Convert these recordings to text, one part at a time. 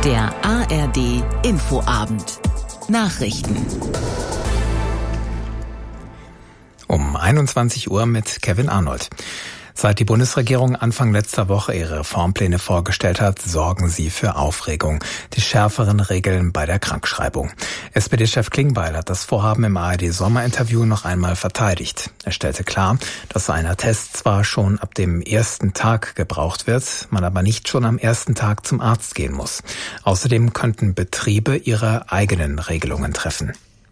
Der ARD Infoabend. Nachrichten. Um 21 Uhr mit Kevin Arnold. Seit die Bundesregierung Anfang letzter Woche ihre Reformpläne vorgestellt hat, sorgen sie für Aufregung. Die schärferen Regeln bei der Krankschreibung. SPD-Chef Klingbeil hat das Vorhaben im ARD-Sommerinterview noch einmal verteidigt. Er stellte klar, dass so ein Attest zwar schon ab dem ersten Tag gebraucht wird, man aber nicht schon am ersten Tag zum Arzt gehen muss. Außerdem könnten Betriebe ihre eigenen Regelungen treffen.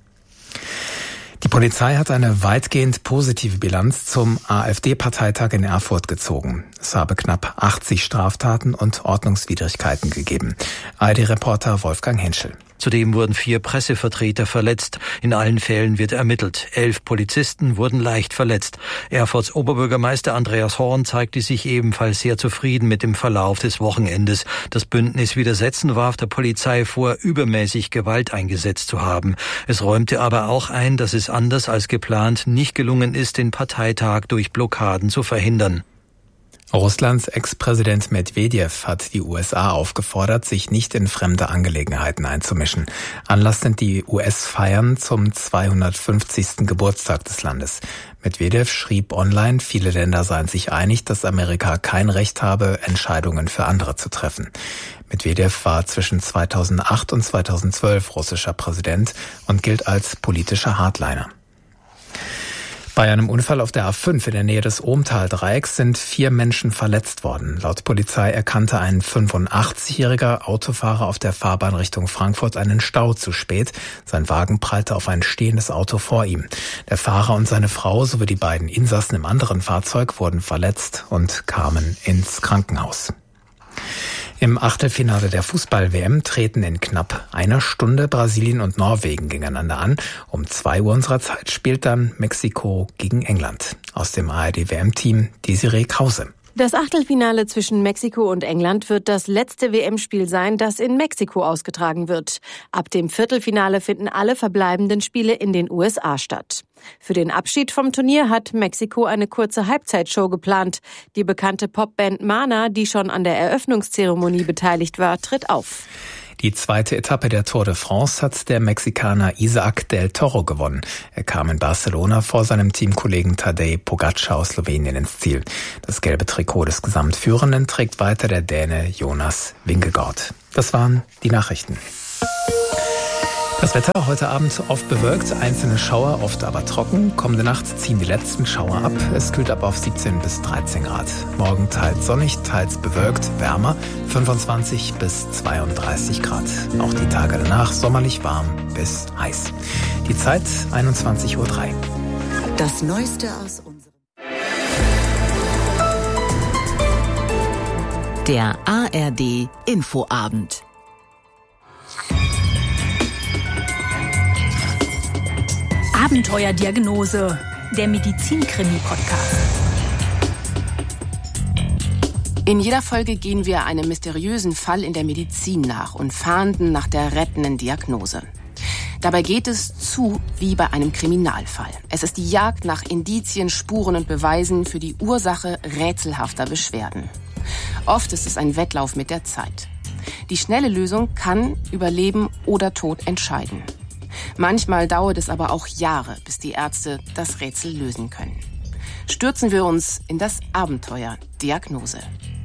Die Polizei hat eine weitgehend positive Bilanz zum AfD-Parteitag in Erfurt gezogen. Es habe knapp 80 Straftaten und Ordnungswidrigkeiten gegeben. ARD-Reporter Wolfgang Henschel. Zudem wurden 4 Pressevertreter verletzt. In allen Fällen wird ermittelt. 11 Polizisten wurden leicht verletzt. Erfurts Oberbürgermeister Andreas Horn zeigte sich ebenfalls sehr zufrieden mit dem Verlauf des Wochenendes. Das Bündnis Widersetzen warf der Polizei vor, übermäßig Gewalt eingesetzt zu haben. Es räumte aber auch ein, dass es anders als geplant nicht gelungen ist, den Parteitag durch Blockaden zu verhindern. Russlands Ex-Präsident Medwedew hat die USA aufgefordert, sich nicht in fremde Angelegenheiten einzumischen. Anlass sind die US-Feiern zum 250. Geburtstag des Landes. Medwedew schrieb online, viele Länder seien sich einig, dass Amerika kein Recht habe, Entscheidungen für andere zu treffen. Medwedew war zwischen 2008 und 2012 russischer Präsident und gilt als politischer Hardliner. Bei einem Unfall auf der A5 in der Nähe des Ohmtal-Dreiecks sind 4 Menschen verletzt worden. Laut Polizei erkannte ein 85-jähriger Autofahrer auf der Fahrbahn Richtung Frankfurt einen Stau zu spät. Sein Wagen prallte auf ein stehendes Auto vor ihm. Der Fahrer und seine Frau sowie die beiden Insassen im anderen Fahrzeug wurden verletzt und kamen ins Krankenhaus. Im Achtelfinale der Fußball-WM treten in knapp einer Stunde Brasilien und Norwegen gegeneinander an. Um 2 Uhr unserer Zeit spielt dann Mexiko gegen England. Aus dem ARD-WM-Team Desiree Krause. Das Achtelfinale zwischen Mexiko und England wird das letzte WM-Spiel sein, das in Mexiko ausgetragen wird. Ab dem Viertelfinale finden alle verbleibenden Spiele in den USA statt. Für den Abschied vom Turnier hat Mexiko eine kurze Halbzeitshow geplant. Die bekannte Popband Mana, die schon an der Eröffnungszeremonie beteiligt war, tritt auf. Die zweite Etappe der Tour de France hat der Mexikaner Isaac del Toro gewonnen. Er kam in Barcelona vor seinem Teamkollegen Tadej Pogačar aus Slowenien ins Ziel. Das gelbe Trikot des Gesamtführenden trägt weiter der Däne Jonas Vingegaard. Das waren die Nachrichten. Das Wetter heute Abend oft bewölkt, einzelne Schauer, oft aber trocken. Kommende Nacht ziehen die letzten Schauer ab. Es kühlt ab auf 17 bis 13 Grad. Morgen teils sonnig, teils bewölkt, wärmer, 25 bis 32 Grad. Auch die Tage danach sommerlich warm bis heiß. Die Zeit 21:03 Uhr. Das Neueste aus unserem... Der ARD Infoabend. Abenteuerdiagnose, der Medizin-Krimi-Podcast. In jeder Folge gehen wir einem mysteriösen Fall in der Medizin nach und fahnden nach der rettenden Diagnose. Dabei geht es zu wie bei einem Kriminalfall. Es ist die Jagd nach Indizien, Spuren und Beweisen für die Ursache rätselhafter Beschwerden. Oft ist es ein Wettlauf mit der Zeit. Die schnelle Lösung kann über Leben oder Tod entscheiden. Manchmal dauert es aber auch Jahre, bis die Ärzte das Rätsel lösen können. Stürzen wir uns in das Abenteuer Diagnose.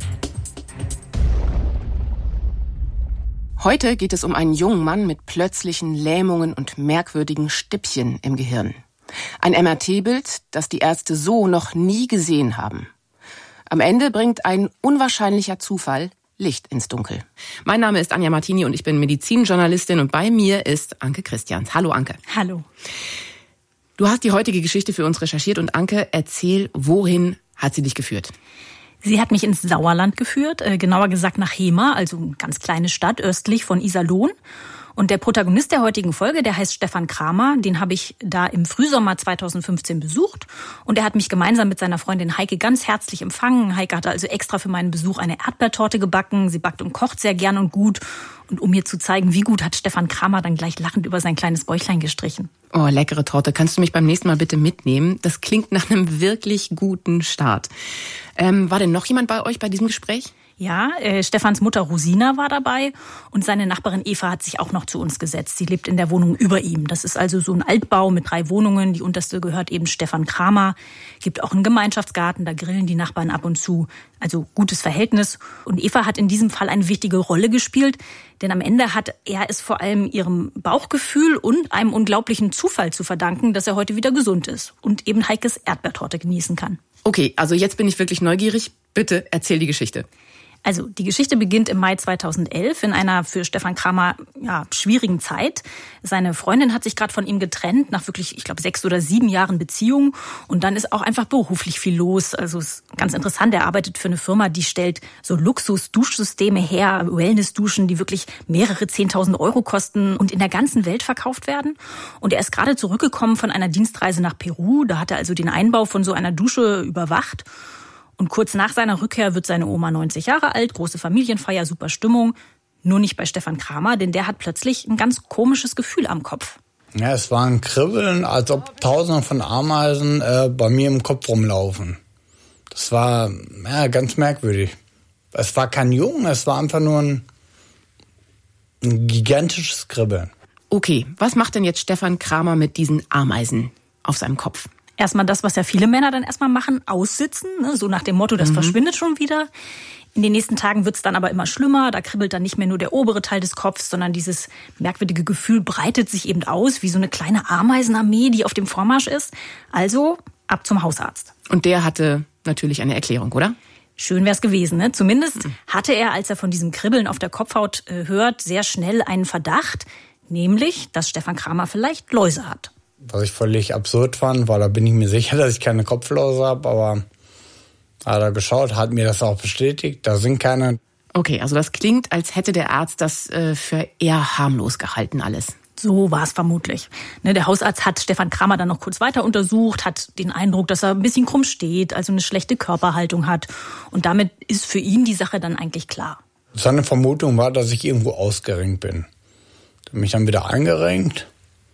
Heute geht es um einen jungen Mann mit plötzlichen Lähmungen und merkwürdigen Stippchen im Gehirn. Ein MRT-Bild, das die Ärzte so noch nie gesehen haben. Am Ende bringt ein unwahrscheinlicher Zufall Licht ins Dunkel. Mein Name ist Anja Martini und ich bin Medizinjournalistin und bei mir ist Anke Christians. Hallo Anke. Hallo. Du hast die heutige Geschichte für uns recherchiert und Anke, erzähl, wohin hat sie dich geführt? Sie hat mich ins Sauerland geführt, genauer gesagt nach Hemer, also eine ganz kleine Stadt östlich von Iserlohn. Und der Protagonist der heutigen Folge, der heißt Stefan Kramer, den habe ich da im Frühsommer 2015 besucht. Und er hat mich gemeinsam mit seiner Freundin Heike ganz herzlich empfangen. Heike hatte also extra für meinen Besuch eine Erdbeertorte gebacken. Sie backt und kocht sehr gern und gut. Und um mir zu zeigen, wie gut, hat Stefan Kramer dann gleich lachend über sein kleines Bäuchlein gestrichen. Oh, leckere Torte. Kannst du mich beim nächsten Mal bitte mitnehmen? Das klingt nach einem wirklich guten Start. War denn noch jemand bei euch bei diesem Gespräch? Ja, Stefans Mutter Rosina war dabei und seine Nachbarin Eva hat sich auch noch zu uns gesetzt. Sie lebt in der Wohnung über ihm. Das ist also so ein Altbau mit 3 Wohnungen. Die unterste gehört eben Stefan Kramer. Gibt auch einen Gemeinschaftsgarten, da grillen die Nachbarn ab und zu. Also gutes Verhältnis. Und Eva hat in diesem Fall eine wichtige Rolle gespielt, denn am Ende hat er es vor allem ihrem Bauchgefühl und einem unglaublichen Zufall zu verdanken, dass er heute wieder gesund ist und eben Heikes Erdbeertorte genießen kann. Okay, also jetzt bin ich wirklich neugierig. Bitte erzähl die Geschichte. Also die Geschichte beginnt im Mai 2011 in einer für Stefan Kramer schwierigen Zeit. Seine Freundin hat sich gerade von ihm getrennt nach wirklich, ich glaube, 6 oder 7 Jahren Beziehung. Und dann ist auch einfach beruflich viel los. Also es ist ganz interessant, er arbeitet für eine Firma, die stellt so Luxus-Duschsysteme her, Wellness-Duschen, die wirklich mehrere 10.000 Euro kosten und in der ganzen Welt verkauft werden. Und er ist gerade zurückgekommen von einer Dienstreise nach Peru. Da hat er also den Einbau von so einer Dusche überwacht. Und kurz nach seiner Rückkehr wird seine Oma 90 Jahre alt, große Familienfeier, super Stimmung. Nur nicht bei Stefan Kramer, denn der hat plötzlich ein ganz komisches Gefühl am Kopf. Ja, es war ein Kribbeln, als ob Tausende von Ameisen bei mir im Kopf rumlaufen. Das war ganz merkwürdig. Es war kein Jungen, es war einfach nur ein gigantisches Kribbeln. Okay, was macht denn jetzt Stefan Kramer mit diesen Ameisen auf seinem Kopf? Erstmal das, was ja viele Männer dann erstmal machen, aussitzen, ne? So nach dem Motto, das verschwindet schon wieder. In den nächsten Tagen wird's dann aber immer schlimmer. Da kribbelt dann nicht mehr nur der obere Teil des Kopfs, sondern dieses merkwürdige Gefühl breitet sich eben aus, wie so eine kleine Ameisenarmee, die auf dem Vormarsch ist. Also ab zum Hausarzt. Und der hatte natürlich eine Erklärung, oder? Schön wär's gewesen, ne? Zumindest hatte er, als er von diesem Kribbeln auf der Kopfhaut hört, sehr schnell einen Verdacht, nämlich, dass Stefan Kramer vielleicht Läuse hat. Was ich völlig absurd fand, weil da bin ich mir sicher, dass ich keine Kopfläuse habe, aber hat er geschaut, hat mir das auch bestätigt, da sind keine. Okay, also das klingt, als hätte der Arzt das für eher harmlos gehalten alles. So war es vermutlich. Der Hausarzt hat Stefan Kramer dann noch kurz weiter untersucht, hat den Eindruck, dass er ein bisschen krumm steht, also eine schlechte Körperhaltung hat. Und damit ist für ihn die Sache dann eigentlich klar. Seine Vermutung war, dass ich irgendwo ausgerenkt bin. Ich habe mich dann wieder eingerenkt.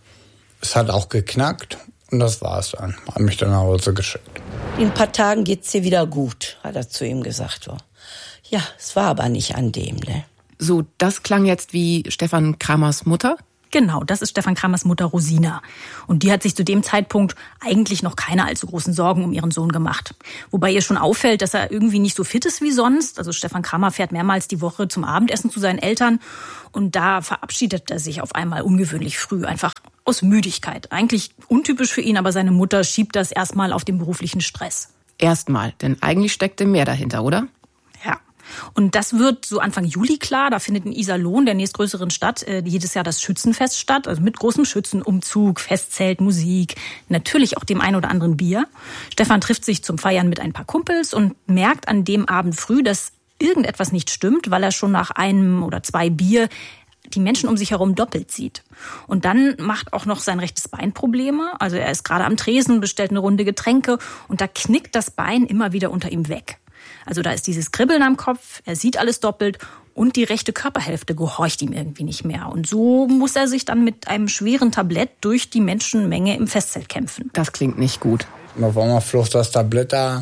Es hat auch geknackt und das war's dann. Hat mich dann nach Hause geschickt. In ein paar Tagen geht's dir wieder gut, hat er zu ihm gesagt. Ja, es war aber nicht an dem, ne? So, das klang jetzt wie Stefan Kramers Mutter? Genau, das ist Stefan Kramers Mutter Rosina. Und die hat sich zu dem Zeitpunkt eigentlich noch keine allzu großen Sorgen um ihren Sohn gemacht. Wobei ihr schon auffällt, dass er irgendwie nicht so fit ist wie sonst. Also Stefan Kramer fährt mehrmals die Woche zum Abendessen zu seinen Eltern. Und da verabschiedet er sich auf einmal ungewöhnlich früh, einfach aus Müdigkeit. Eigentlich untypisch für ihn, aber seine Mutter schiebt das erstmal auf den beruflichen Stress. Erstmal, denn eigentlich steckte mehr dahinter, oder? Ja. Und das wird so Anfang Juli klar. Da findet in Iserlohn, der nächstgrößeren Stadt, jedes Jahr das Schützenfest statt. Also mit großem Schützenumzug, Festzelt, Musik, natürlich auch dem ein oder anderen Bier. Stefan trifft sich zum Feiern mit ein paar Kumpels und merkt an dem Abend früh, dass irgendetwas nicht stimmt, weil er schon nach 1 oder 2 Bier die Menschen um sich herum doppelt sieht. Und dann macht auch noch sein rechtes Bein Probleme. Also er ist gerade am Tresen, bestellt eine Runde Getränke und da knickt das Bein immer wieder unter ihm weg. Also da ist dieses Kribbeln am Kopf, er sieht alles doppelt und die rechte Körperhälfte gehorcht ihm irgendwie nicht mehr. Und so muss er sich dann mit einem schweren Tablett durch die Menschenmenge im Festzelt kämpfen. Das klingt nicht gut. Und auf einmal flog das Tablett da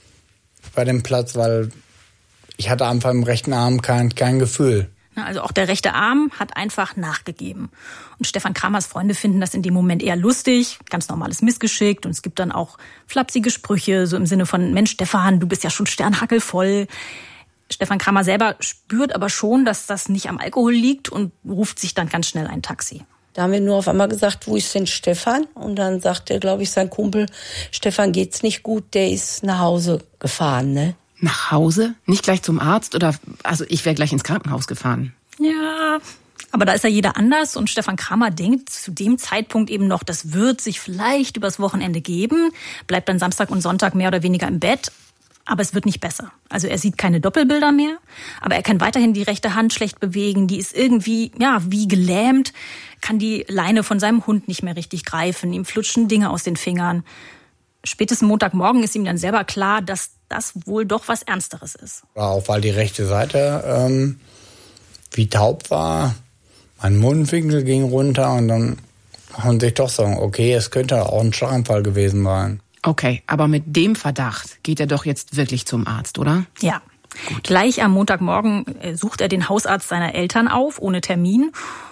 bei dem Platz, weil ich hatte einfach im rechten Arm kein Gefühl. Also auch der rechte Arm hat einfach nachgegeben. Und Stefan Kramers Freunde finden das in dem Moment eher lustig, ganz normales Missgeschick. Und es gibt dann auch flapsige Sprüche, so im Sinne von, Mensch Stefan, du bist ja schon sternhackelvoll. Stefan Kramer selber spürt aber schon, dass das nicht am Alkohol liegt und ruft sich dann ganz schnell ein Taxi. Da haben wir nur auf einmal gesagt, wo ist denn Stefan? Und dann sagte, glaube ich, sein Kumpel, Stefan geht's nicht gut, der ist nach Hause gefahren, ne? Nach Hause? Nicht gleich zum Arzt? Oder, also ich wäre gleich ins Krankenhaus gefahren. Ja, aber da ist ja jeder anders und Stefan Kramer denkt zu dem Zeitpunkt eben noch, das wird sich vielleicht übers Wochenende geben, bleibt dann Samstag und Sonntag mehr oder weniger im Bett, aber es wird nicht besser. Also er sieht keine Doppelbilder mehr, aber er kann weiterhin die rechte Hand schlecht bewegen, die ist irgendwie, wie gelähmt, kann die Leine von seinem Hund nicht mehr richtig greifen, ihm flutschen Dinge aus den Fingern. Spätestens Montagmorgen ist ihm dann selber klar, dass das wohl doch was Ernsteres ist. Auch weil die rechte Seite wie taub war, mein Mundwinkel ging runter und dann haben sich doch sagen, okay, es könnte auch ein Schlaganfall gewesen sein. Okay, aber mit dem Verdacht geht er doch jetzt wirklich zum Arzt, oder? Ja, Gut. Gleich am Montagmorgen sucht er den Hausarzt seiner Eltern auf, ohne Termin.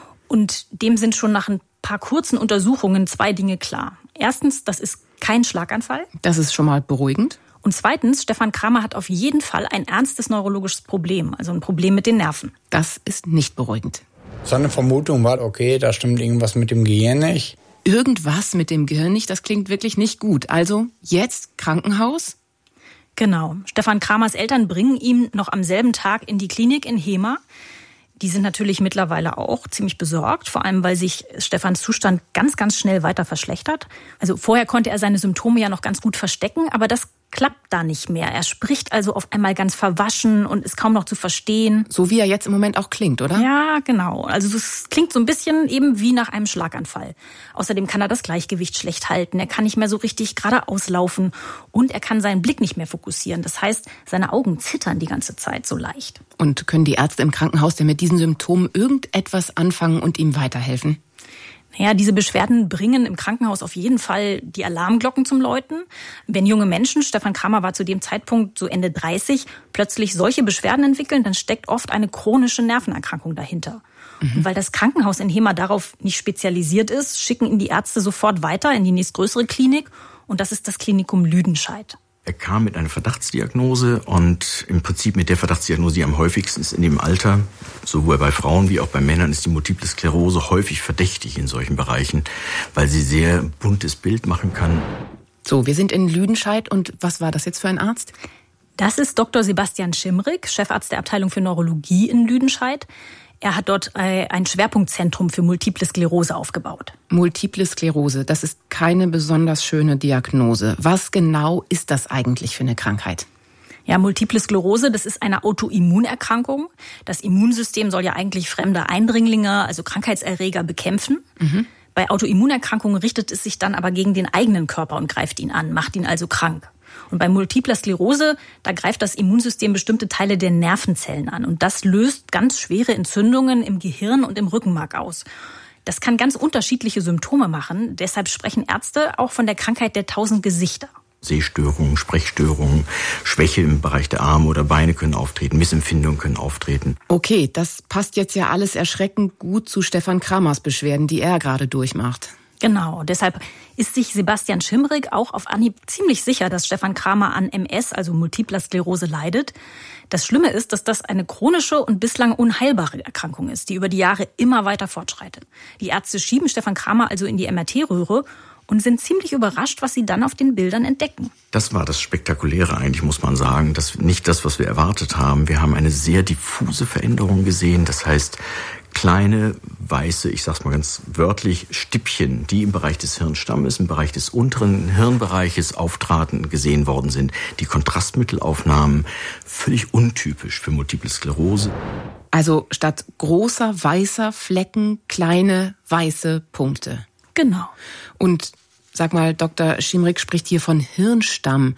Und dem sind schon nach ein paar kurzen Untersuchungen 2 Dinge klar. Erstens, das ist kein Schlaganfall. Das ist schon mal beruhigend. Und zweitens, Stefan Kramer hat auf jeden Fall ein ernstes neurologisches Problem, also ein Problem mit den Nerven. Das ist nicht beruhigend. So eine Vermutung war, okay, da stimmt irgendwas mit dem Gehirn nicht. Irgendwas mit dem Gehirn nicht, das klingt wirklich nicht gut. Also jetzt Krankenhaus? Genau. Stefan Kramers Eltern bringen ihn noch am selben Tag in die Klinik in Hemer. Die sind natürlich mittlerweile auch ziemlich besorgt, vor allem weil sich Stefans Zustand ganz, ganz schnell weiter verschlechtert. Also vorher konnte er seine Symptome ja noch ganz gut verstecken, aber das klappt da nicht mehr. Er spricht also auf einmal ganz verwaschen und ist kaum noch zu verstehen. So wie er jetzt im Moment auch klingt, oder? Ja, genau. Also es klingt so ein bisschen eben wie nach einem Schlaganfall. Außerdem kann er das Gleichgewicht schlecht halten. Er kann nicht mehr so richtig geradeaus laufen und er kann seinen Blick nicht mehr fokussieren. Das heißt, seine Augen zittern die ganze Zeit so leicht. Und können die Ärzte im Krankenhaus denn mit diesen Symptomen irgendetwas anfangen und ihm weiterhelfen? Naja, diese Beschwerden bringen im Krankenhaus auf jeden Fall die Alarmglocken zum Läuten. Wenn junge Menschen, Stefan Kramer war zu dem Zeitpunkt so Ende 30, plötzlich solche Beschwerden entwickeln, dann steckt oft eine chronische Nervenerkrankung dahinter. Und weil das Krankenhaus in Hemer darauf nicht spezialisiert ist, schicken ihn die Ärzte sofort weiter in die nächstgrößere Klinik. Und das ist das Klinikum Lüdenscheid. Er kam mit einer Verdachtsdiagnose und im Prinzip mit der Verdachtsdiagnose, die am häufigsten ist in dem Alter, sowohl bei Frauen wie auch bei Männern, ist die Multiple Sklerose häufig verdächtig in solchen Bereichen, weil sie sehr buntes Bild machen kann. So, wir sind in Lüdenscheid und was war das jetzt für ein Arzt? Das ist Dr. Sebastian Schimrig, Chefarzt der Abteilung für Neurologie in Lüdenscheid. Er hat dort ein Schwerpunktzentrum für Multiple Sklerose aufgebaut. Multiple Sklerose, das ist keine besonders schöne Diagnose. Was genau ist das eigentlich für eine Krankheit? Ja, Multiple Sklerose, das ist eine Autoimmunerkrankung. Das Immunsystem soll ja eigentlich fremde Eindringlinge, also Krankheitserreger, bekämpfen. Bei Autoimmunerkrankungen richtet es sich dann aber gegen den eigenen Körper und greift ihn an, macht ihn also krank. Und bei Multipler Sklerose, da greift das Immunsystem bestimmte Teile der Nervenzellen an. Und das löst ganz schwere Entzündungen im Gehirn und im Rückenmark aus. Das kann ganz unterschiedliche Symptome machen. Deshalb sprechen Ärzte auch von der Krankheit der 1000 Gesichter. Sehstörungen, Sprechstörungen, Schwäche im Bereich der Arme oder Beine können auftreten, Missempfindungen können auftreten. Okay, das passt jetzt ja alles erschreckend gut zu Stefan Kramers Beschwerden, die er gerade durchmacht. Genau, deshalb ist sich Sebastian Schimrig auch auf Anhieb ziemlich sicher, dass Stefan Kramer an MS, also Multipler Sklerose, leidet. Das Schlimme ist, dass das eine chronische und bislang unheilbare Erkrankung ist, die über die Jahre immer weiter fortschreitet. Die Ärzte schieben Stefan Kramer also in die MRT-Röhre und sind ziemlich überrascht, was sie dann auf den Bildern entdecken. Das war das Spektakuläre eigentlich, muss man sagen. Das nicht das, was wir erwartet haben. Wir haben eine sehr diffuse Veränderung gesehen. Das heißt, kleine, weiße, ich sag's mal ganz wörtlich, Stippchen, die im Bereich des Hirnstammes, im Bereich des unteren Hirnbereiches auftraten, gesehen worden sind. Die Kontrastmittelaufnahmen, völlig untypisch für Multiple Sklerose. Also statt großer, weißer Flecken, kleine, weiße Punkte. Genau. Und sag mal, Dr. Schimrig spricht hier von Hirnstamm.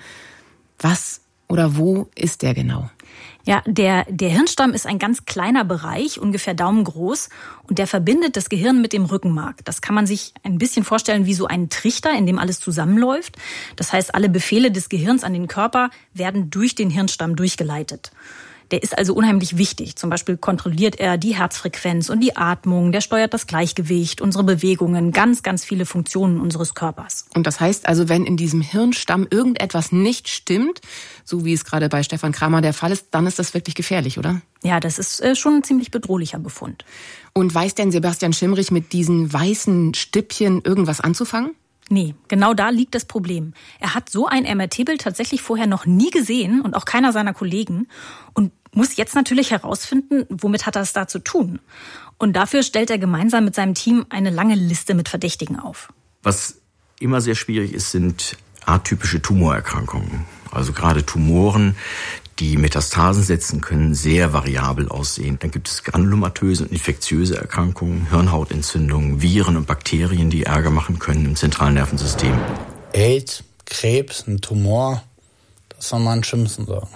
Was oder wo ist der genau? Ja, der Hirnstamm ist ein ganz kleiner Bereich, ungefähr daumengroß, und der verbindet das Gehirn mit dem Rückenmark. Das kann man sich ein bisschen vorstellen wie so ein Trichter, in dem alles zusammenläuft. Das heißt, alle Befehle des Gehirns an den Körper werden durch den Hirnstamm durchgeleitet. Der ist also unheimlich wichtig. Zum Beispiel kontrolliert er die Herzfrequenz und die Atmung, der steuert das Gleichgewicht, unsere Bewegungen, ganz, ganz viele Funktionen unseres Körpers. Und das heißt also, wenn in diesem Hirnstamm irgendetwas nicht stimmt, so wie es gerade bei Stefan Kramer der Fall ist, dann ist das wirklich gefährlich, oder? Ja, das ist schon ein ziemlich bedrohlicher Befund. Und weiß denn Sebastian Schimrig mit diesen weißen Stippchen irgendwas anzufangen? Nee, genau da liegt das Problem. Er hat so ein MRT-Bild tatsächlich vorher noch nie gesehen und auch keiner seiner Kollegen und muss jetzt natürlich herausfinden, womit hat er es da zu tun. Und dafür stellt er gemeinsam mit seinem Team eine lange Liste mit Verdächtigen auf. Was immer sehr schwierig ist, sind atypische Tumorerkrankungen. Also gerade Tumoren, die Metastasen setzen können, sehr variabel aussehen. Dann gibt es granulomatöse und infektiöse Erkrankungen, Hirnhautentzündungen, Viren und Bakterien, die Ärger machen können im zentralen Nervensystem. AIDS, Krebs, ein Tumor, das soll man am schlimmsten sagen.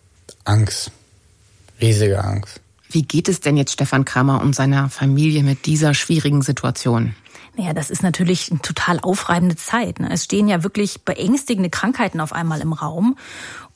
Angst, riesige Angst. Wie geht es denn jetzt Stefan Kramer und seiner Familie mit dieser schwierigen Situation? Naja, das ist natürlich eine total aufreibende Zeit. Es stehen ja wirklich beängstigende Krankheiten auf einmal im Raum.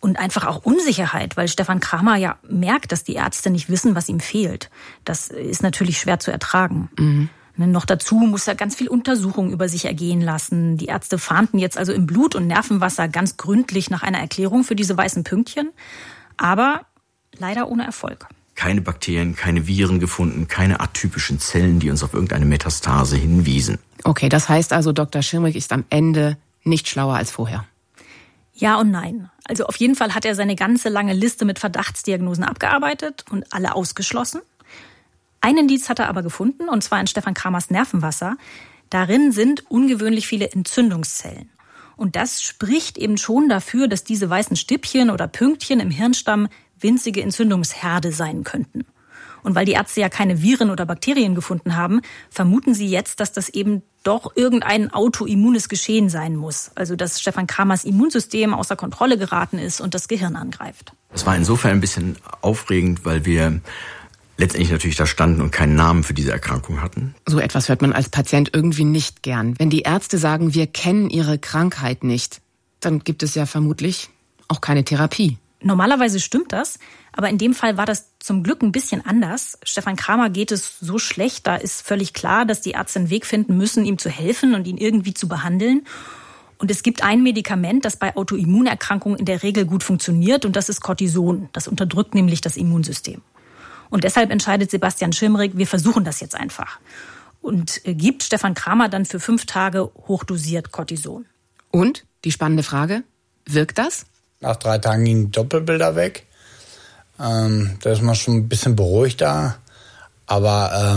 Und einfach auch Unsicherheit, weil Stefan Kramer ja merkt, dass die Ärzte nicht wissen, was ihm fehlt. Das ist natürlich schwer zu ertragen. Mhm. Noch dazu muss er ganz viel Untersuchung über sich ergehen lassen. Die Ärzte fahnden jetzt also im Blut und Nervenwasser ganz gründlich nach einer Erklärung für diese weißen Pünktchen. Aber leider ohne Erfolg. Keine Bakterien, keine Viren gefunden, keine atypischen Zellen, die uns auf irgendeine Metastase hinwiesen. Okay, das heißt also, Dr. Schirmrich ist am Ende nicht schlauer als vorher. Ja und nein. Also auf jeden Fall hat er seine ganze lange Liste mit Verdachtsdiagnosen abgearbeitet und alle ausgeschlossen. Einen Indiz hat er aber gefunden, und zwar in Stefan Kramers Nervenwasser. Darin sind ungewöhnlich viele Entzündungszellen. Und das spricht eben schon dafür, dass diese weißen Stippchen oder Pünktchen im Hirnstamm winzige Entzündungsherde sein könnten. Und weil die Ärzte ja keine Viren oder Bakterien gefunden haben, vermuten sie jetzt, dass das eben doch irgendein autoimmunes Geschehen sein muss. Also dass Stefan Kramers Immunsystem außer Kontrolle geraten ist und das Gehirn angreift. Es war insofern ein bisschen aufregend, weil wir letztendlich natürlich da standen und keinen Namen für diese Erkrankung hatten. So etwas hört man als Patient irgendwie nicht gern. Wenn die Ärzte sagen, wir kennen ihre Krankheit nicht, dann gibt es ja vermutlich auch keine Therapie. Normalerweise stimmt das, aber in dem Fall war das zum Glück ein bisschen anders. Stefan Kramer geht es so schlecht, da ist völlig klar, dass die Ärzte einen Weg finden müssen, ihm zu helfen und ihn irgendwie zu behandeln. Und es gibt ein Medikament, das bei Autoimmunerkrankungen in der Regel gut funktioniert, und das ist Cortison. Das unterdrückt nämlich das Immunsystem. Und deshalb entscheidet Sebastian Schirmrich, wir versuchen das jetzt einfach. Und gibt Stefan Kramer dann für 5 Tage hochdosiert Cortison. Und, die spannende Frage, wirkt das? Nach 3 Tagen gingen die Doppelbilder weg. Da ist man schon ein bisschen beruhigter. Aber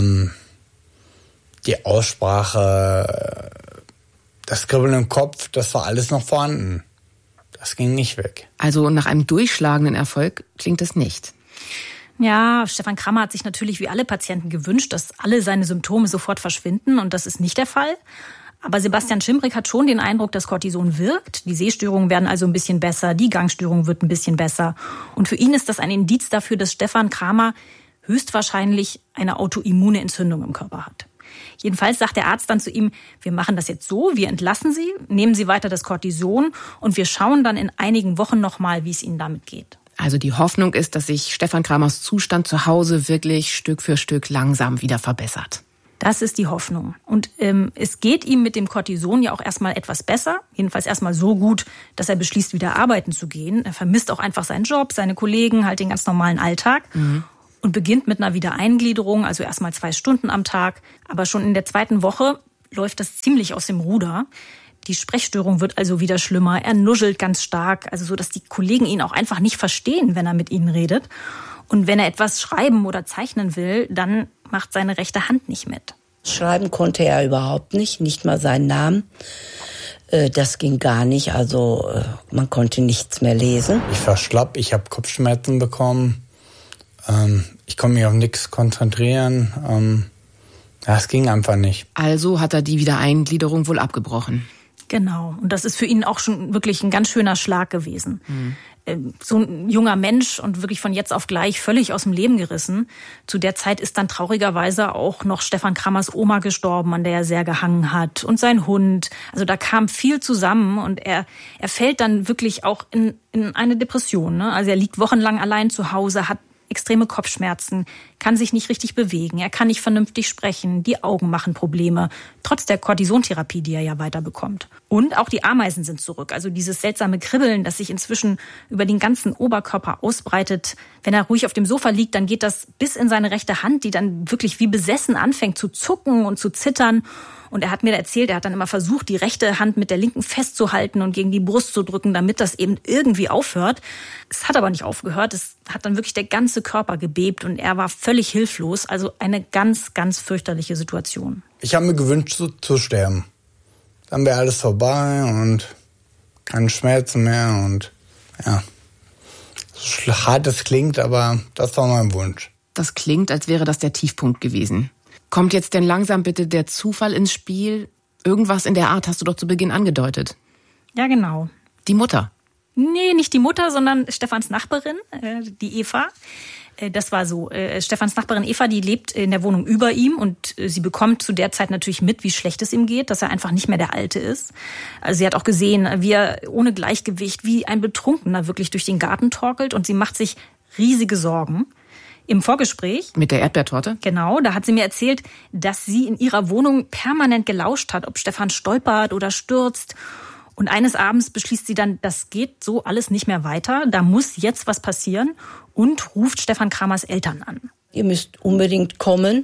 die Aussprache, das Kribbeln im Kopf, das war alles noch vorhanden. Das ging nicht weg. Also nach einem durchschlagenden Erfolg klingt es nicht. Ja, Stefan Kramer hat sich natürlich wie alle Patienten gewünscht, dass alle seine Symptome sofort verschwinden, und das ist nicht der Fall. Aber Sebastian Schirmrich hat schon den Eindruck, dass Cortison wirkt. Die Sehstörungen werden also ein bisschen besser, die Gangstörung wird ein bisschen besser. Und für ihn ist das ein Indiz dafür, dass Stefan Kramer höchstwahrscheinlich eine autoimmune Entzündung im Körper hat. Jedenfalls sagt der Arzt dann zu ihm, wir machen das jetzt so, wir entlassen Sie, nehmen Sie weiter das Cortison und wir schauen dann in einigen Wochen nochmal, wie es Ihnen damit geht. Also die Hoffnung ist, dass sich Stefan Kramers Zustand zu Hause wirklich Stück für Stück langsam wieder verbessert. Das ist die Hoffnung. Und es geht ihm mit dem Cortison ja auch erstmal etwas besser. Jedenfalls erstmal so gut, dass er beschließt, wieder arbeiten zu gehen. Er vermisst auch einfach seinen Job, seine Kollegen, halt den ganz normalen Alltag. Mhm. Und beginnt mit einer Wiedereingliederung, also erstmal 2 Stunden am Tag. Aber schon in der 2. Woche läuft das ziemlich aus dem Ruder. Die Sprechstörung wird also wieder schlimmer. Er nuschelt ganz stark, also so, dass die Kollegen ihn auch einfach nicht verstehen, wenn er mit ihnen redet. Und wenn er etwas schreiben oder zeichnen will, dann macht seine rechte Hand nicht mit. Schreiben konnte er überhaupt nicht mal seinen Namen. Das ging gar nicht, also man konnte nichts mehr lesen. Ich war schlapp, ich habe Kopfschmerzen bekommen. Ich konnte mich auf nichts konzentrieren. Es ging einfach nicht. Also hat er die Wiedereingliederung wohl abgebrochen. Genau. Und das ist für ihn auch schon wirklich ein ganz schöner Schlag gewesen. So ein junger Mensch und wirklich von jetzt auf gleich völlig aus dem Leben gerissen. Zu der Zeit ist dann traurigerweise auch noch Stefan Kramers Oma gestorben, an der er sehr gehangen hat. Und sein Hund. Also da kam viel zusammen und er fällt dann wirklich auch in eine Depression, ne? Also er liegt wochenlang allein zu Hause, hat extreme Kopfschmerzen, kann sich nicht richtig bewegen, er kann nicht vernünftig sprechen, die Augen machen Probleme, trotz der Cortisontherapie, die er ja weiter bekommt. Und auch die Ameisen sind zurück, also dieses seltsame Kribbeln, das sich inzwischen über den ganzen Oberkörper ausbreitet. Wenn er ruhig auf dem Sofa liegt, dann geht das bis in seine rechte Hand, die dann wirklich wie besessen anfängt zu zucken und zu zittern. Und er hat mir erzählt, er hat dann immer versucht, die rechte Hand mit der linken festzuhalten und gegen die Brust zu drücken, damit das eben irgendwie aufhört. Es hat aber nicht aufgehört. Es hat dann wirklich der ganze Körper gebebt und er war völlig hilflos. Also eine ganz, ganz fürchterliche Situation. Ich habe mir gewünscht, zu sterben. Dann wäre alles vorbei und keine Schmerzen mehr. Und ja, so hart es klingt, aber das war mein Wunsch. Das klingt, als wäre das der Tiefpunkt gewesen. Kommt jetzt denn langsam bitte der Zufall ins Spiel? Irgendwas in der Art hast du doch zu Beginn angedeutet. Ja, genau. Die Mutter? Nee, nicht die Mutter, sondern Stefans Nachbarin, die Eva. Das war so. Stefans Nachbarin Eva, die lebt in der Wohnung über ihm und sie bekommt zu der Zeit natürlich mit, wie schlecht es ihm geht, dass er einfach nicht mehr der Alte ist. Also sie hat auch gesehen, wie er ohne Gleichgewicht, wie ein Betrunkener wirklich durch den Garten torkelt und sie macht sich riesige Sorgen. Im Vorgespräch mit der Erdbeertorte? Genau, da hat sie mir erzählt, dass sie in ihrer Wohnung permanent gelauscht hat, ob Stefan stolpert oder stürzt. Und eines Abends beschließt sie dann, das geht so alles nicht mehr weiter, da muss jetzt was passieren und ruft Stefan Kramers Eltern an. Ihr müsst unbedingt kommen.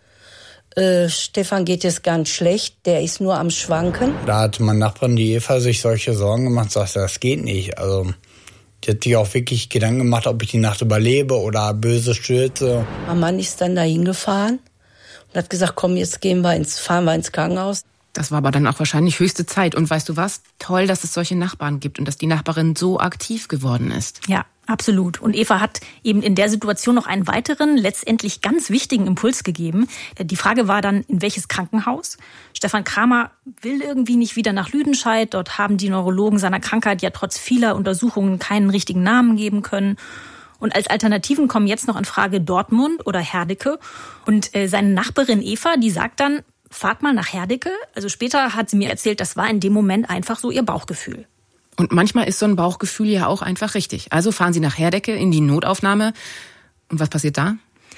Stefan geht es ganz schlecht, der ist nur am Schwanken. Da hat meine Nachbarin, die Eva, sich solche Sorgen gemacht, sagt, das geht nicht. Also die hat sich auch wirklich Gedanken gemacht, ob ich die Nacht überlebe oder böse stürze. Mein Mann ist dann dahin gefahren und hat gesagt, komm, jetzt fahren wir ins Krankenhaus. Das war aber dann auch wahrscheinlich höchste Zeit. Und weißt du was? Toll, dass es solche Nachbarn gibt und dass die Nachbarin so aktiv geworden ist. Ja, absolut. Und Eva hat eben in der Situation noch einen weiteren, letztendlich ganz wichtigen Impuls gegeben. Die Frage war dann, in welches Krankenhaus? Stefan Kramer will irgendwie nicht wieder nach Lüdenscheid. Dort haben die Neurologen seiner Krankheit ja trotz vieler Untersuchungen keinen richtigen Namen geben können. Und als Alternativen kommen jetzt noch in Frage Dortmund oder Herdecke. Und seine Nachbarin Eva, die sagt dann, fahrt mal nach Herdecke. Also später hat sie mir erzählt, das war in dem Moment einfach so ihr Bauchgefühl. Und manchmal ist so ein Bauchgefühl ja auch einfach richtig. Also fahren Sie nach Herdecke in die Notaufnahme. Und was passiert da?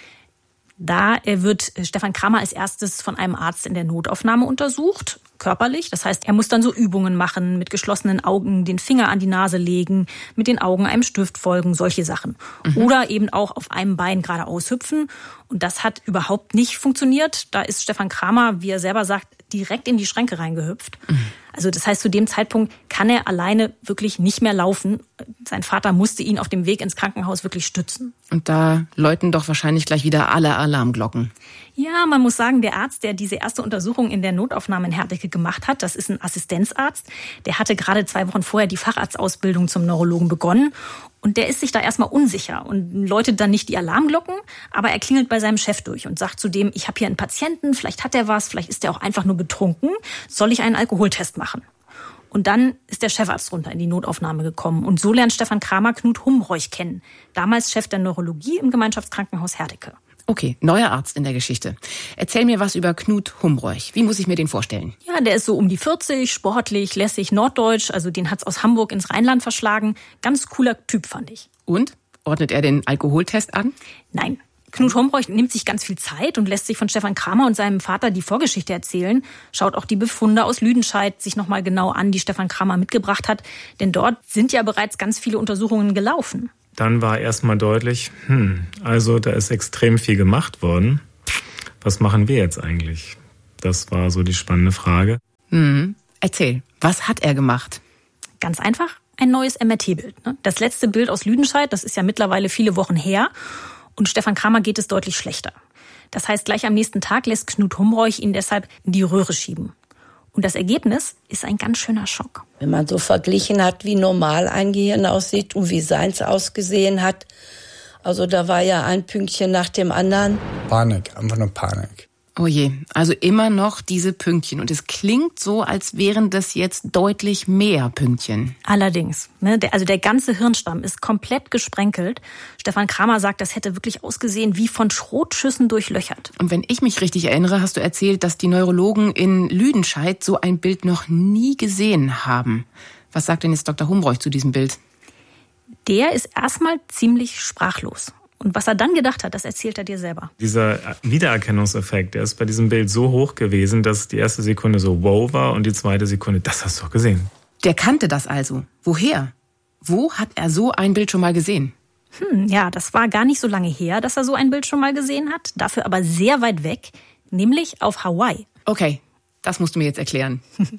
Da wird Stefan Kramer als erstes von einem Arzt in der Notaufnahme untersucht, körperlich. Das heißt, er muss dann so Übungen machen, mit geschlossenen Augen den Finger an die Nase legen, mit den Augen einem Stift folgen, solche Sachen. Oder eben auch auf einem Bein geradeaus hüpfen. Und das hat überhaupt nicht funktioniert. Da ist Stefan Kramer, wie er selber sagt, direkt in die Schränke reingehüpft. Also das heißt, zu dem Zeitpunkt kann er alleine wirklich nicht mehr laufen. Sein Vater musste ihn auf dem Weg ins Krankenhaus wirklich stützen. Und da läuten doch wahrscheinlich gleich wieder alle Alarmglocken. Ja, man muss sagen, der Arzt, der diese erste Untersuchung in der Notaufnahme in Herdecke gemacht hat, das ist ein Assistenzarzt. Der hatte gerade 2 Wochen vorher die Facharztausbildung zum Neurologen begonnen. Und der ist sich da erstmal unsicher und läutet dann nicht die Alarmglocken, aber er klingelt bei seinem Chef durch und sagt zu dem, ich habe hier einen Patienten, vielleicht hat er was, vielleicht ist er auch einfach nur betrunken, soll ich einen Alkoholtest machen? Und dann ist der Chefarzt runter in die Notaufnahme gekommen und so lernt Stefan Kramer Knut Humbroich kennen, damals Chef der Neurologie im Gemeinschaftskrankenhaus Herdecke. Okay, neuer Arzt in der Geschichte. Erzähl mir was über Knut Humbroich. Wie muss ich mir den vorstellen? Ja, der ist so um die 40, sportlich, lässig, norddeutsch. Also den hat's aus Hamburg ins Rheinland verschlagen. Ganz cooler Typ, fand ich. Und? Ordnet er den Alkoholtest an? Nein. Knut Humbroich nimmt sich ganz viel Zeit und lässt sich von Stefan Kramer und seinem Vater die Vorgeschichte erzählen. Schaut auch die Befunde aus Lüdenscheid sich nochmal genau an, die Stefan Kramer mitgebracht hat. Denn dort sind ja bereits ganz viele Untersuchungen gelaufen. Dann war erstmal deutlich, also da ist extrem viel gemacht worden. Was machen wir jetzt eigentlich? Das war so die spannende Frage. Erzähl, was hat er gemacht? Ganz einfach, ein neues MRT-Bild. Das letzte Bild aus Lüdenscheid, das ist ja mittlerweile viele Wochen her. Und Stefan Kramer geht es deutlich schlechter. Das heißt, gleich am nächsten Tag lässt Knut Humbroich ihn deshalb in die Röhre schieben. Und das Ergebnis ist ein ganz schöner Schock. Wenn man so verglichen hat, wie normal ein Gehirn aussieht und wie seins ausgesehen hat, also da war ja ein Pünktchen nach dem anderen. Panik, einfach nur Panik. Oh je, also immer noch diese Pünktchen. Und es klingt so, als wären das jetzt deutlich mehr Pünktchen. Allerdings. Also der ganze Hirnstamm ist komplett gesprenkelt. Stefan Kramer sagt, das hätte wirklich ausgesehen wie von Schrotschüssen durchlöchert. Und wenn ich mich richtig erinnere, hast du erzählt, dass die Neurologen in Lüdenscheid so ein Bild noch nie gesehen haben. Was sagt denn jetzt Dr. Humbroich zu diesem Bild? Der ist erstmal ziemlich sprachlos. Und was er dann gedacht hat, das erzählt er dir selber. Dieser Wiedererkennungseffekt, der ist bei diesem Bild so hoch gewesen, dass die erste Sekunde so wow war und die zweite Sekunde, das hast du doch gesehen. Der kannte das also. Woher? Wo hat er so ein Bild schon mal gesehen? Ja, das war gar nicht so lange her, dass er so ein Bild schon mal gesehen hat. Dafür aber sehr weit weg, nämlich auf Hawaii. Okay, das musst du mir jetzt erklären.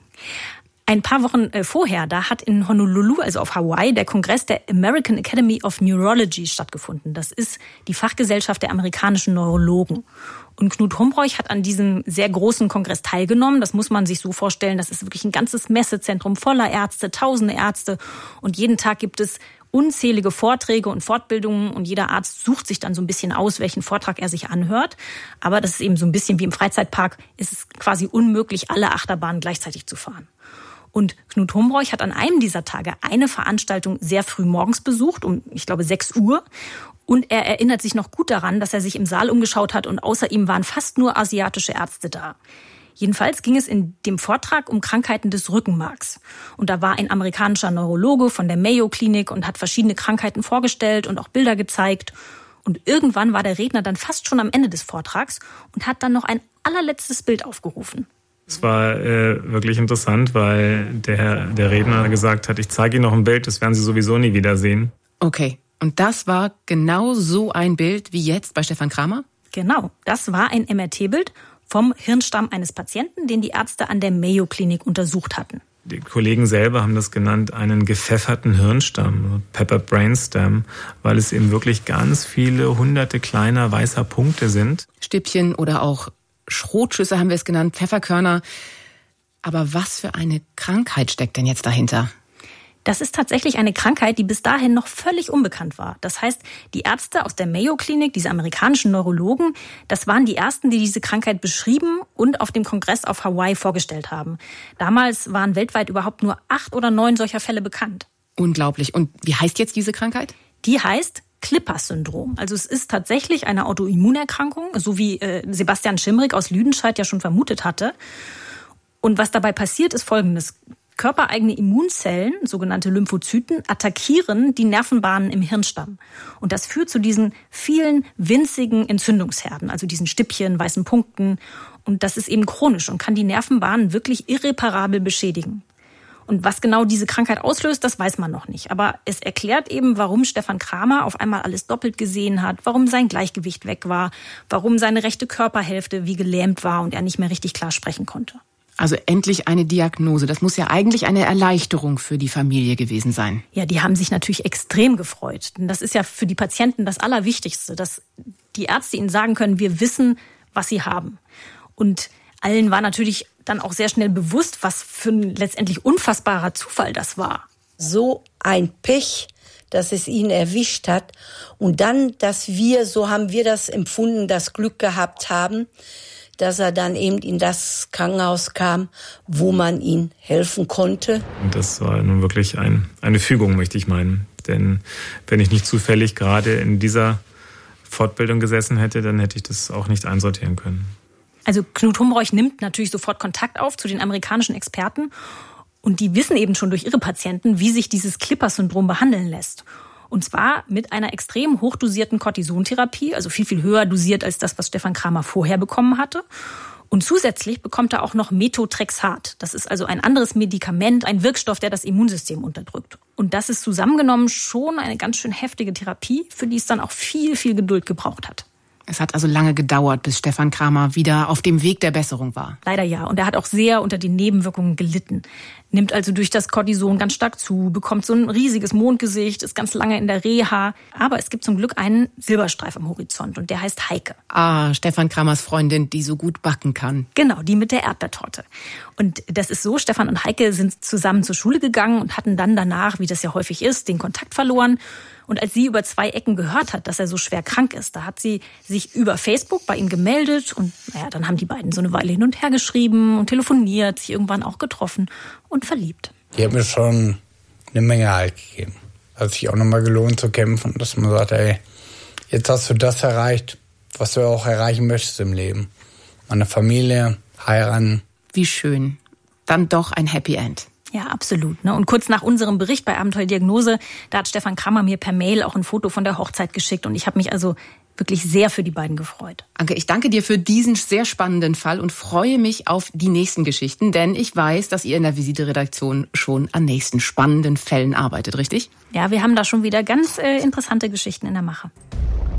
Ein paar Wochen vorher, da hat in Honolulu, also auf Hawaii, der Kongress der American Academy of Neurology stattgefunden. Das ist die Fachgesellschaft der amerikanischen Neurologen. Und Knut Humbroich hat an diesem sehr großen Kongress teilgenommen. Das muss man sich so vorstellen, das ist wirklich ein ganzes Messezentrum voller Ärzte, tausende Ärzte. Und jeden Tag gibt es unzählige Vorträge und Fortbildungen und jeder Arzt sucht sich dann so ein bisschen aus, welchen Vortrag er sich anhört. Aber das ist eben so ein bisschen wie im Freizeitpark, ist es quasi unmöglich, alle Achterbahnen gleichzeitig zu fahren. Und Knut Humbroich hat an einem dieser Tage eine Veranstaltung sehr früh morgens besucht, um, ich glaube, 6 Uhr. Und er erinnert sich noch gut daran, dass er sich im Saal umgeschaut hat und außer ihm waren fast nur asiatische Ärzte da. Jedenfalls ging es in dem Vortrag um Krankheiten des Rückenmarks. Und da war ein amerikanischer Neurologe von der Mayo Klinik und hat verschiedene Krankheiten vorgestellt und auch Bilder gezeigt. Und irgendwann war der Redner dann fast schon am Ende des Vortrags und hat dann noch ein allerletztes Bild aufgerufen. Es war wirklich interessant, weil der Redner gesagt hat, ich zeige Ihnen noch ein Bild, das werden Sie sowieso nie wiedersehen. Okay, und das war genau so ein Bild wie jetzt bei Stefan Kramer? Genau, das war ein MRT-Bild vom Hirnstamm eines Patienten, den die Ärzte an der Mayo Klinik untersucht hatten. Die Kollegen selber haben das genannt, einen gepfefferten Hirnstamm, Pepper Brainstem, weil es eben wirklich ganz viele hunderte kleiner weißer Punkte sind. Stippchen oder auch Schrotschüsse haben wir es genannt, Pfefferkörner. Aber was für eine Krankheit steckt denn jetzt dahinter? Das ist tatsächlich eine Krankheit, die bis dahin noch völlig unbekannt war. Das heißt, die Ärzte aus der Mayo Klinik, diese amerikanischen Neurologen, das waren die ersten, die diese Krankheit beschrieben und auf dem Kongress auf Hawaii vorgestellt haben. Damals waren weltweit überhaupt nur 8 oder 9 solcher Fälle bekannt. Unglaublich. Und wie heißt jetzt diese Krankheit? Die heißt Clipper-Syndrom. Also es ist tatsächlich eine Autoimmunerkrankung, so wie Sebastian Schimrig aus Lüdenscheid ja schon vermutet hatte. Und was dabei passiert, ist Folgendes. Körpereigene Immunzellen, sogenannte Lymphozyten, attackieren die Nervenbahnen im Hirnstamm. Und das führt zu diesen vielen winzigen Entzündungsherden, also diesen Stippchen, weißen Punkten. Und das ist eben chronisch und kann die Nervenbahnen wirklich irreparabel beschädigen. Und was genau diese Krankheit auslöst, das weiß man noch nicht. Aber es erklärt eben, warum Stefan Kramer auf einmal alles doppelt gesehen hat, warum sein Gleichgewicht weg war, warum seine rechte Körperhälfte wie gelähmt war und er nicht mehr richtig klar sprechen konnte. Also endlich eine Diagnose. Das muss ja eigentlich eine Erleichterung für die Familie gewesen sein. Ja, die haben sich natürlich extrem gefreut. Denn das ist ja für die Patienten das Allerwichtigste, dass die Ärzte ihnen sagen können, wir wissen, was sie haben. Und allen war natürlich dann auch sehr schnell bewusst, was für ein letztendlich unfassbarer Zufall das war. So ein Pech, dass es ihn erwischt hat. Und dann, dass wir, so haben wir das empfunden, das Glück gehabt haben, dass er dann eben in das Krankenhaus kam, wo man ihm helfen konnte. Und das war nun wirklich eine Fügung, möchte ich meinen. Denn wenn ich nicht zufällig gerade in dieser Fortbildung gesessen hätte, dann hätte ich das auch nicht einsortieren können. Also Knut Humbroich nimmt natürlich sofort Kontakt auf zu den amerikanischen Experten. Und die wissen eben schon durch ihre Patienten, wie sich dieses Clipper-Syndrom behandeln lässt. Und zwar mit einer extrem hochdosierten Cortisontherapie, also viel, viel höher dosiert als das, was Stefan Kramer vorher bekommen hatte. Und zusätzlich bekommt er auch noch Methotrexat. Das ist also ein anderes Medikament, ein Wirkstoff, der das Immunsystem unterdrückt. Und das ist zusammengenommen schon eine ganz schön heftige Therapie, für die es dann auch viel, viel Geduld gebraucht hat. Es hat also lange gedauert, bis Stefan Kramer wieder auf dem Weg der Besserung war. Leider ja. Und er hat auch sehr unter den Nebenwirkungen gelitten. Nimmt also durch das Cortison ganz stark zu, bekommt so ein riesiges Mondgesicht, ist ganz lange in der Reha. Aber es gibt zum Glück einen Silberstreif am Horizont und der heißt Heike. Ah, Stefan Kramers Freundin, die so gut backen kann. Genau, die mit der Erdbeertorte. Und das ist so, Stefan und Heike sind zusammen zur Schule gegangen und hatten dann danach, wie das ja häufig ist, den Kontakt verloren. Und als sie über 2 Ecken gehört hat, dass er so schwer krank ist, da hat sie sich über Facebook bei ihm gemeldet. Und dann haben die beiden so eine Weile hin und her geschrieben und telefoniert, sich irgendwann auch getroffen und verliebt. Die hat mir schon eine Menge Halt gegeben. Hat sich auch nochmal gelohnt zu kämpfen, dass man sagt, ey, jetzt hast du das erreicht, was du auch erreichen möchtest im Leben. Meine Familie, heiraten. Wie schön. Dann doch ein Happy End. Ja, absolut. Und kurz nach unserem Bericht bei Abenteuer Diagnose, da hat Stefan Kramer mir per Mail auch ein Foto von der Hochzeit geschickt. Und ich habe mich also wirklich sehr für die beiden gefreut. Anke, ich danke dir für diesen sehr spannenden Fall und freue mich auf die nächsten Geschichten. Denn ich weiß, dass ihr in der Visite-Redaktion schon an nächsten spannenden Fällen arbeitet, richtig? Ja, wir haben da schon wieder ganz interessante Geschichten in der Mache.